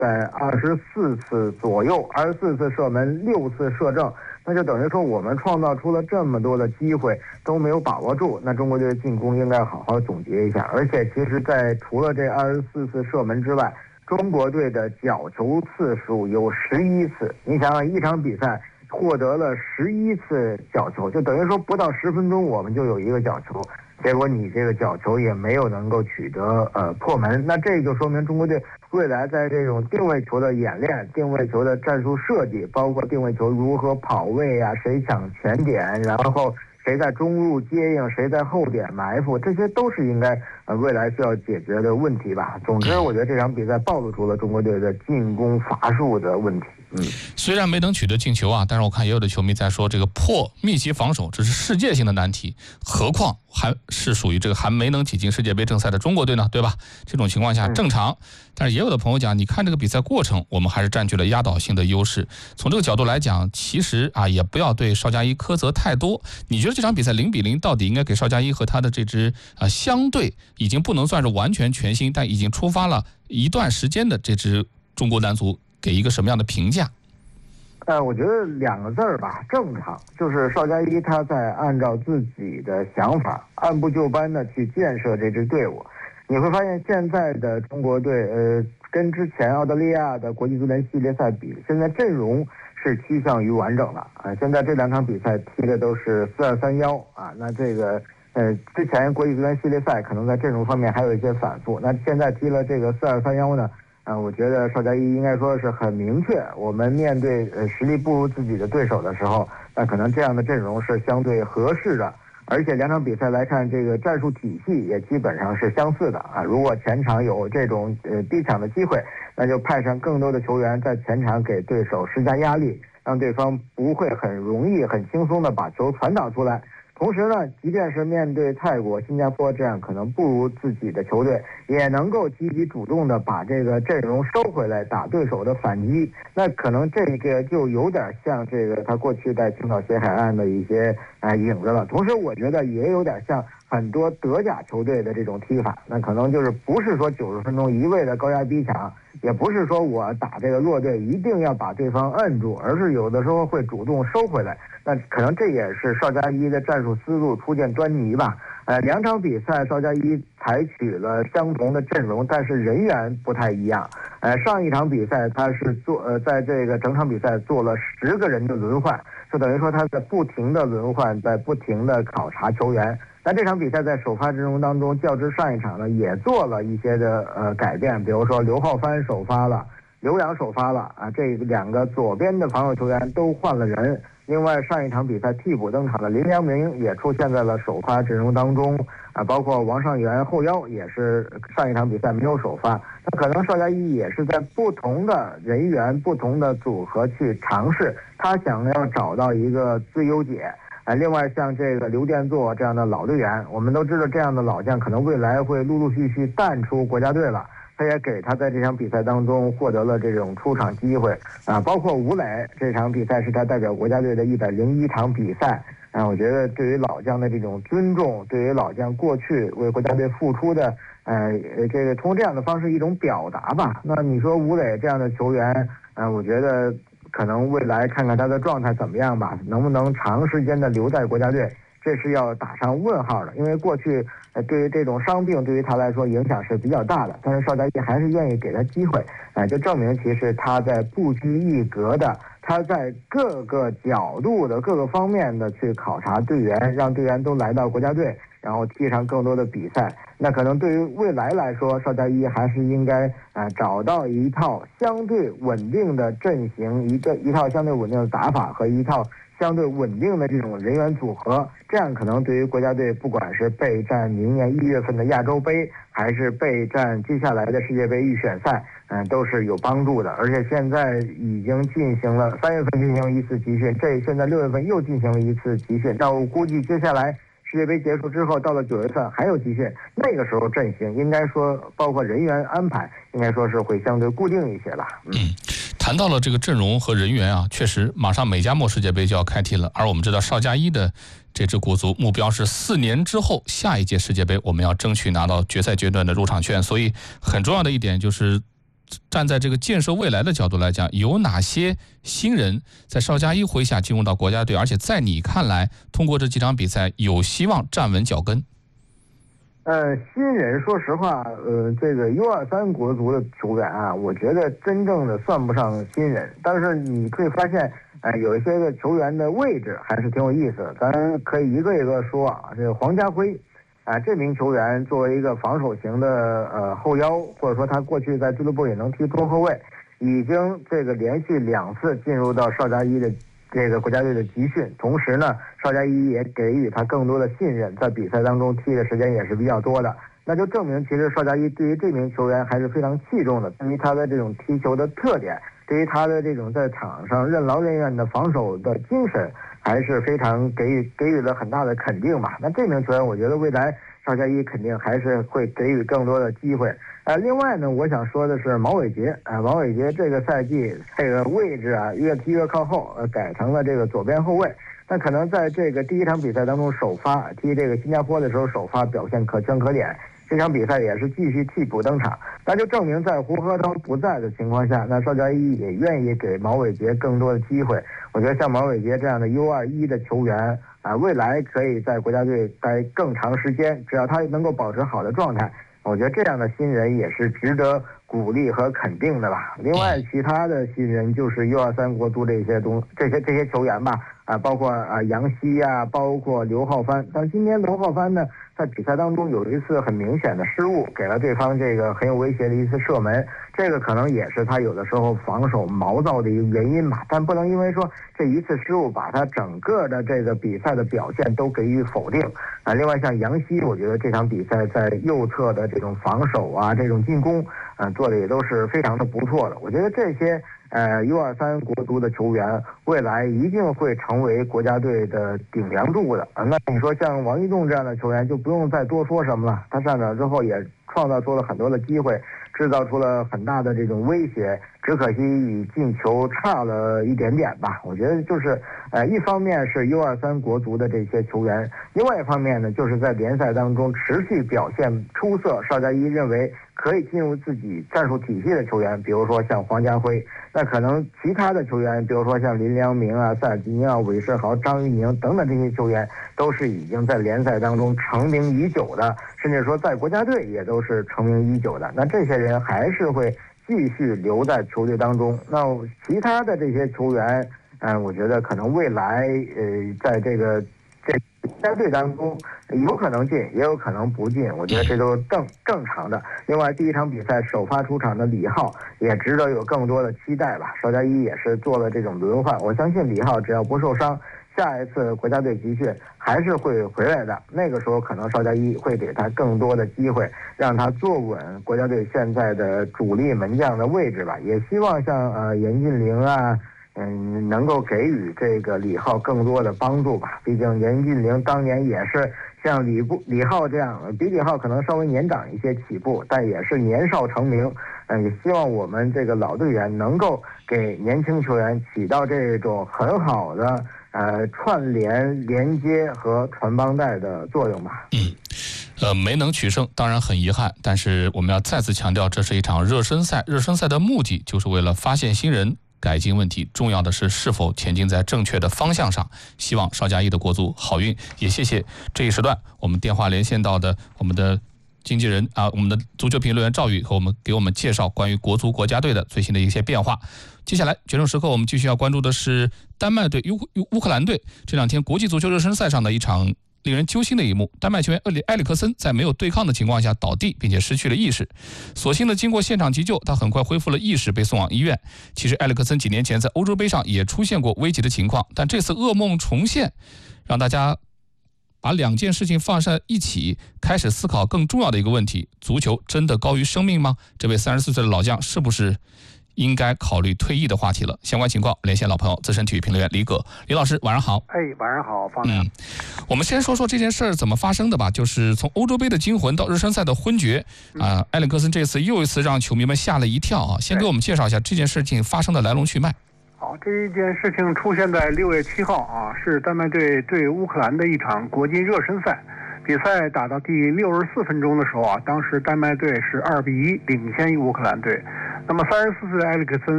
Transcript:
在24次左右，24次射门，6次射正，那就等于说我们创造出了这么多的机会都没有把握住。那中国队的进攻应该好好总结一下。而且其实在除了这24次射门之外，中国队的角球次数有11次。你想想，一场比赛获得了11次角球，就等于说不到10分钟我们就有一个角球，结果你这个角球也没有能够取得破门。那这就说明中国队未来在这种定位球的演练、定位球的战术设计，包括定位球如何跑位啊，谁抢前点，然后谁在中路接应，谁在后点埋伏，这些都是应该未来需要解决的问题吧。总之，我觉得这场比赛暴露出了中国队的进攻乏术的问题。 虽然没能取得进球啊，但是我看也有的球迷在说，这个破密集防守这是世界性的难题，何况还是属于这个还没能挤进世界杯正赛的中国队呢，对吧？这种情况下正常。但是也有的朋友讲，你看这个比赛过程，我们还是占据了压倒性的优势。从这个角度来讲，其实啊，也不要对邵佳一苛责太多。你觉得这场比赛0-0到底应该给邵佳一和他的这支相对已经不能算是完全全新，但已经出发了一段时间的这支中国男足给一个什么样的评价？ 我觉得2个字儿吧，正常。就是邵佳一他在按照自己的想法，按部就班的去建设这支队伍。你会发现现在的中国队，跟之前澳大利亚的国际足联系列赛比，现在阵容是趋向于完整了啊。现在这2场比赛踢的都是4-2-3-1啊，那这个之前国际足联系列赛可能在阵容方面还有一些反复，那现在踢了这个4-2-3-1呢。我觉得邵佳一应该说是很明确，我们面对实力不如自己的对手的时候，那可能这样的阵容是相对合适的。而且2场比赛来看，这个战术体系也基本上是相似的啊。如果前场有这种逼抢的机会，那就派上更多的球员在前场给对手施加压力，让对方不会很容易、很轻松的把球传导出来。同时呢，即便是面对泰国、新加坡这样可能不如自己的球队，也能够积极主动的把这个阵容收回来，打对手的反击。那可能这个就有点像这个他过去在青岛西海岸的一些影子了。同时，我觉得也有点像很多德甲球队的这种踢法。那可能就是不是说90分钟一味的高压逼抢，也不是说我打这个弱队一定要把对方摁住，而是有的时候会主动收回来。那可能这也是邵佳一的战术思路初见端倪吧。2场比赛邵佳一采取了相同的阵容，但是人员不太一样。上一场比赛他是在这个整场比赛做了10个人的轮换，就等于说他在不停的轮换，在不停的考察球员。那这场比赛在首发阵容当中，较之上一场呢，也做了一些的改变，比如说刘浩帆首发了，刘洋首发了啊，这2个左边的防守球员都换了人。另外，上一场比赛替补登场的林良铭也出现在了首发阵容当中啊，包括王上源后腰也是上一场比赛没有首发。那可能邵佳一也是在不同的人员、不同的组合去尝试，他想要找到一个最优解。另外像这个刘殿座这样的老队员，我们都知道这样的老将可能未来会陆陆续续淡出国家队了。他也给他在这场比赛当中获得了这种出场机会啊，包括吴磊这场比赛是他代表国家队的101场比赛啊。我觉得对于老将的这种尊重，对于老将过去为国家队付出的这个通过这样的方式一种表达吧。那你说吴磊这样的球员我觉得可能未来看看他的状态怎么样吧，能不能长时间的留在国家队，这是要打上问号的。因为过去对于这种伤病对于他来说影响是比较大的，但是邵佳一还是愿意给他机会，就证明其实他在不拘一格的，他在各个角度的各个方面的去考察队员，让队员都来到国家队，然后踢上更多的比赛。那可能对于未来来说，邵佳一还是应该找到一套相对稳定的阵型，一套相对稳定的打法和一套相对稳定的这种人员组合，这样可能对于国家队不管是备战明年1月份的亚洲杯，还是备战接下来的世界杯预选赛，都是有帮助的。而且现在已经进行了3月份进行一次集训，现在6月份又进行了一次集训，那我估计接下来世界杯结束之后，到了9月份还有集训，那个时候阵型应该说包括人员安排，应该说是会相对固定一些吧。 谈到了这个阵容和人员啊，确实马上美加墨世界杯就要开踢了，而我们知道邵佳一的这支国足目标是4年之后下一届世界杯，我们要争取拿到决赛阶段的入场券，所以很重要的一点就是站在这个建设未来的角度来讲，有哪些新人在邵佳一麾下进入到国家队，而且在你看来，通过这几场比赛有希望站稳脚跟？ 新人，说实话，这个 U23国足的球员啊，我觉得真正的算不上新人，但是你可以发现，有一些个球员的位置还是挺有意思的，咱可以一个一个说啊。这个黄家辉，这名球员作为一个防守型的后腰，或者说他过去在俱乐部也能踢中后卫，已经这个连续2次进入到邵佳一的这个国家队的集训，同时呢，邵佳一也给予他更多的信任，在比赛当中踢的时间也是比较多的，那就证明其实邵佳一对于这名球员还是非常器重的，对于他的这种踢球的特点，对于他的这种在场上任劳任怨的防守的精神，还是非常给予了很大的肯定吧。那这名球员，我觉得未来邵佳一肯定还是会给予更多的机会。另外呢，我想说的是毛伟杰，毛伟杰这个赛季这个位置啊，越踢越靠后，改成了这个左边后卫。那可能在这个第一场比赛当中首发踢这个新加坡的时候首发表现可圈可点，这场比赛也是继续替补登场，那就证明在胡鹤涛不在的情况下，那邵佳一也愿意给毛伟杰更多的机会。我觉得像毛伟杰这样的 U21的球员未来可以在国家队待更长时间，只要他能够保持好的状态，我觉得这样的新人也是值得鼓励和肯定的吧。另外，其他的新人就是 U23国足这些球员吧，包括杨希啊，包括刘浩帆。但今天刘浩帆呢，在比赛当中有一次很明显的失误，给了对方这个很有威胁的一次射门，这个可能也是他有的时候防守毛躁的一个原因吧。但不能因为说这一次失误把他整个的这个比赛的表现都给予否定。另外像杨希，我觉得这场比赛在右侧的这种防守啊，这种进攻做的也都是非常的不错的。我觉得这些U23国足的球员未来一定会成为国家队的顶梁柱的。那你说像王一仲这样的球员就不用再多说什么了，他上场之后也创造出了很多的机会，制造出了很大的这种威胁，只可惜与进球差了一点点吧。我觉得就是一方面是 U23国足的这些球员，另外一方面呢，就是在联赛当中持续表现出色，邵佳一认为可以进入自己战术体系的球员，比如说像黄家辉，那可能其他的球员，比如说像林良铭啊、塞尔吉尼奥、韦世豪、张玉宁等等这些球员，都是已经在联赛当中成名已久的，甚至说在国家队也都是成名已久的。那这些人还是会继续留在球队当中。那其他的这些球员，我觉得可能未来在这国家队当中有可能进，也有可能不进，我觉得这都是正常的。另外，第一场比赛首发出场的李浩也值得有更多的期待吧。邵佳一也是做了这种轮换，我相信李浩只要不受伤，下一次国家队集训还是会回来的。那个时候可能邵佳一会给他更多的机会，让他坐稳国家队现在的主力门将的位置吧。也希望像严俊凌啊。能够给予这个李浩更多的帮助吧。毕竟严俊凌当年也是像李浩这样，比李浩可能稍微年长一些起步，但也是年少成名。也希望我们这个老队员能够给年轻球员起到这种很好的串联、连接和传帮带的作用吧。 没能取胜，当然很遗憾，但是我们要再次强调，这是一场热身赛，热身赛的目的就是为了发现新人。改进问题，重要的是否前进在正确的方向上。希望邵佳一的国足好运，也谢谢这一时段我们电话连线到的我们的经纪人我们的足球评论员赵宇和给我们介绍关于国足国家队的最新的一些变化。接下来决胜时刻，我们继续要关注的是丹麦队、乌克兰队这2天国际足球热身赛上的一场令人揪心的一幕，丹麦球员埃里克森在没有对抗的情况下倒地，并且失去了意识。所幸的经过现场急救，他很快恢复了意识，被送往医院。其实埃里克森几年前在欧洲杯上也出现过危急的情况，但这次噩梦重现，让大家把2件事情放在一起，开始思考更重要的一个问题：足球真的高于生命吗？这位34岁的老将是不是应该考虑退役的话题了？相关情况连线老朋友资深体育评论员李葛。李老师晚上好。 晚上好，方亮。 我们先说说这件事儿怎么发生的吧。就是从欧洲杯的惊魂到热身赛的昏厥埃里克森这次又一次让球迷们吓了一跳先给我们介绍一下这件事情发生的来龙去脉。 好，这一件事情出现在6月7号是丹麦队对乌克兰的一场国际热身赛。比赛打到第64分钟的时候当时丹麦队是2-1领先于乌克兰队。 那么34岁的埃里克森